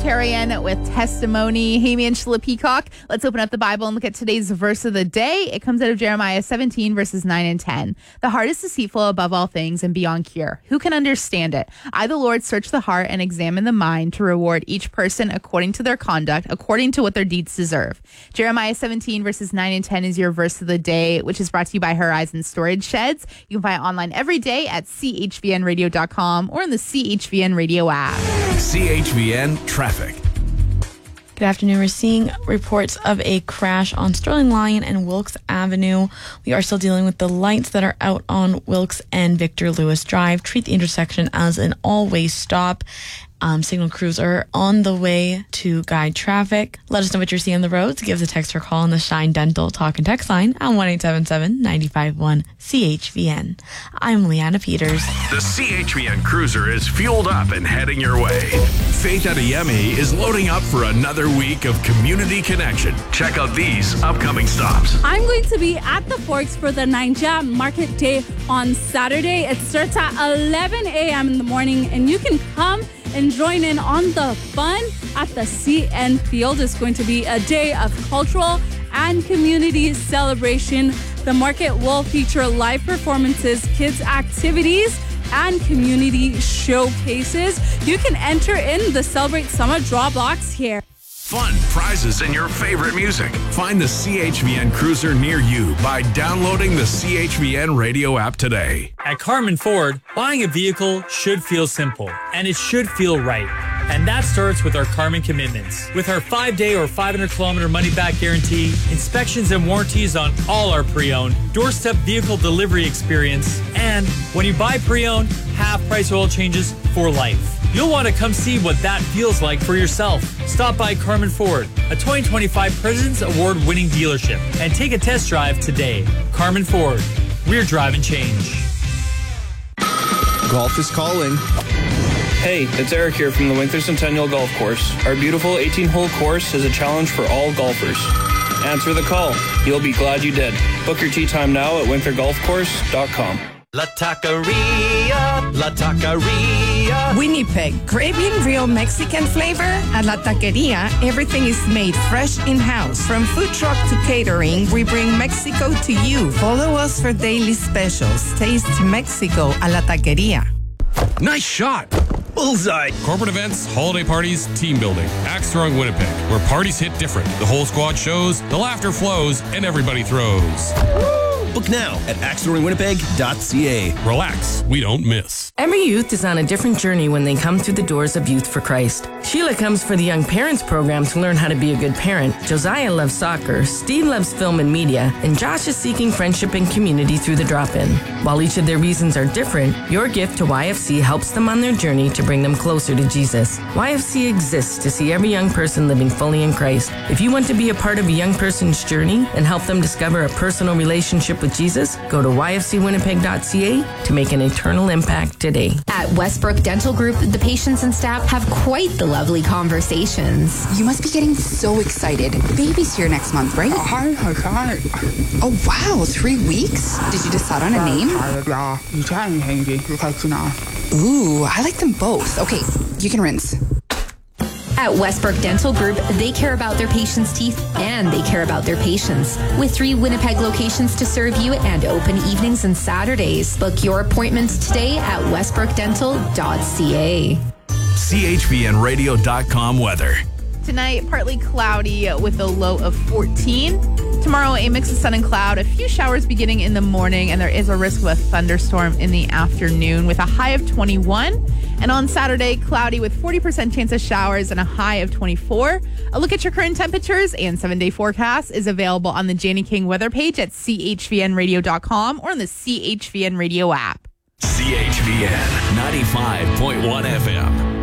Tarian with Testimony. Hey, Angela Peacock. Let's open up the Bible and look at today's verse of the day. It comes out of Jeremiah 17, verses 9 and 10. The heart is deceitful above all things and beyond cure. Who can understand it? I, the Lord, search the heart and examine the mind to reward each person according to their conduct, according to what their deeds deserve. Jeremiah 17, verses 9 and 10 is your verse of the day, which is brought to you by Horizon Storage Sheds. You can find it online every day at chvnradio.com or in the CHVN Radio app. CHVN Traffic. Good afternoon. We're seeing reports of a crash on Sterling Lyon and Wilkes Avenue. We are still dealing with the lights that are out on Wilkes and Victor Lewis Drive. Treat the intersection as an all-way stop. Signal crews are on the way to guide traffic. Let us know what you're seeing on the roads. Give us a text or call on the Shine Dental Talk and Text line on 1-877-951-CHVN. I'm Leanna Peters. The CHVN Cruiser is fueled up and heading your way. Faith Adeyemi is loading up for another week of community connection. Check out these upcoming stops. I'm going to be at the Forks for the Naija Market Day on Saturday. It starts at 11 a.m. in the morning, and you can come and join in on the fun at the CN Field. It's going to be a day of cultural and community celebration. The market will feature live performances, kids' activities, and community showcases. You can enter in the Celebrate Summit draw box here. Fun, prizes, and your favorite music. Find the CHVN Cruiser near you by downloading the CHVN Radio app today. At Carmen Ford, buying a vehicle should feel simple, and it should feel right. And that starts with our Carmen commitments. With our 5-day or 500-kilometer money-back guarantee, inspections and warranties on all our pre-owned, doorstep vehicle delivery experience, and when you buy pre-owned, half-price oil changes for life. You'll want to come see what that feels like for yourself. Stop by Carmen Ford, a 2025 President's Award-winning dealership, and take a test drive today. Carmen Ford, we're driving change. Golf is calling. Hey, it's Eric here from the Winkler Centennial Golf Course. Our beautiful 18-hole course is a challenge for all golfers. Answer the call. You'll be glad you did. Book your tee time now at winklergolfcourse.com. La Taqueria, La Taqueria. Winnipeg, craving real Mexican flavor? At La Taqueria, everything is made fresh in-house. From food truck to catering, we bring Mexico to you. Follow us for daily specials. Taste Mexico at La Taqueria. Nice shot. Bullseye. Corporate events, holiday parties, team building. Axe Throwing Winnipeg, where parties hit different. The whole squad shows, the laughter flows, and everybody throws. Book now at axthrowingwinnipeg.ca. Relax, we don't miss. Every youth is on a different journey when they come through the doors of Youth for Christ. Sheila comes for the Young Parents program to learn how to be a good parent. Josiah loves soccer, Steve loves film and media, and Josh is seeking friendship and community through the drop-in. While each of their reasons are different, your gift to YFC helps them on their journey to bring them closer to Jesus. YFC exists to see every young person living fully in Christ. If you want to be a part of a young person's journey and help them discover a personal relationship with Jesus, go to yfcwinnipeg.ca to make an eternal impact today. At Westbrook Dental Group, the patients and staff have quite the lovely conversations. You must be getting so excited. Baby's here next month, right? Oh, wow, 3 weeks? Did you decide on a name? Ooh, I like them both. Okay, you can rinse. At Westbrook Dental Group, they care about their patients' teeth and they care about their patients. With 3 Winnipeg locations to serve you and open evenings and Saturdays. Book your appointments today at westbrookdental.ca. CHVNradio.com weather. Tonight, partly cloudy with a low of 14. Tomorrow, a mix of sun and cloud, a few showers beginning in the morning, and there is a risk of a thunderstorm in the afternoon with a high of 21. And on Saturday, cloudy with 40% chance of showers and a high of 24. A look at your current temperatures and 7-day forecast is available on the Janie King weather page at chvnradio.com or on the CHVN Radio app. CHVN 95.1 FM.